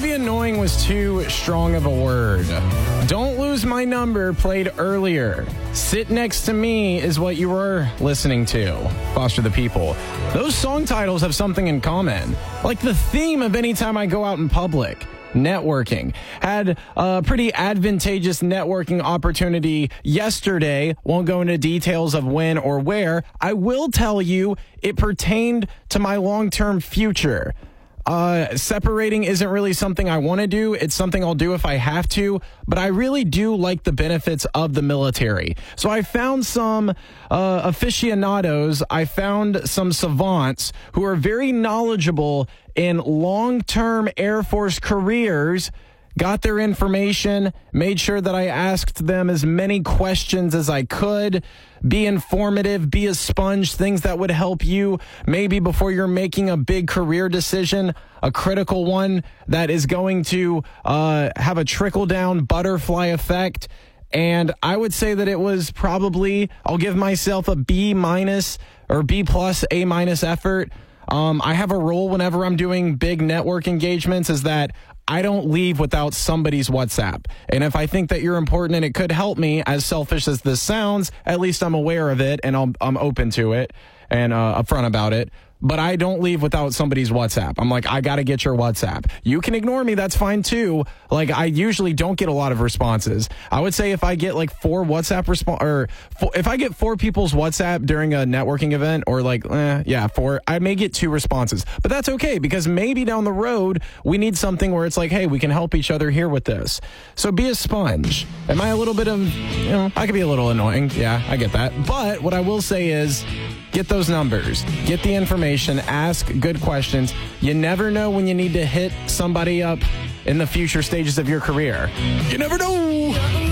Maybe annoying was too strong of a word. Don't lose my number played earlier. Sit next to me is what you were listening to. Foster the People. Those song titles have something in common. Like the theme of anytime I go out in public. Networking. Had a pretty advantageous networking opportunity yesterday. Won't go into details of when or where. I will tell you it pertained to my long-term future. Separating isn't really something I want to do. It's something I'll do if I have to, but I really do like the benefits of the military. So I found some aficionados. I found some savants who are very knowledgeable in long-term Air Force careers, got their information, made sure that I asked them as many questions as I could, be informative, be a sponge, things that would help you maybe before you're making a big career decision, a critical one that is going to have a trickle-down butterfly effect. And I would say that it was probably, I'll give myself a B- or B+, A- effort. I have a rule whenever I'm doing big network engagements is that I don't leave without somebody's WhatsApp. And if I think that you're important and it could help me, as selfish as this sounds, at least I'm aware of it and I'm open to it and upfront about it. But I don't leave without somebody's WhatsApp. I'm like, I got to get your WhatsApp. You can ignore me. That's fine too. Like, I usually don't get a lot of responses. I would say if I get like 4 WhatsApp if I get 4 people's WhatsApp during a networking event or 4, I may get 2 responses. But that's okay because maybe down the road we need something where it's like, hey, we can help each other here with this. So be a sponge. Am I a little bit of, I could be a little annoying. Yeah, I get that. But what I will say is, get those numbers, get the information, ask good questions. You never know when you need to hit somebody up in the future stages of your career. You never know.